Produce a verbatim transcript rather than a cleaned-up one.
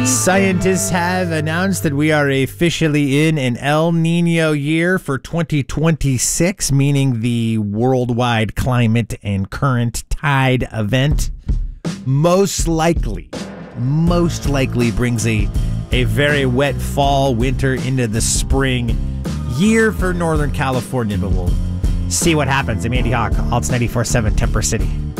Scientists have announced that we are officially in an El Nino year for twenty twenty-six, meaning the worldwide climate and current tide event most likely, most likely brings a, a very wet fall, winter into the spring year for Northern California, but we'll see what happens. I'm Andy Hawk, Alts ninety-four point seven Temper City.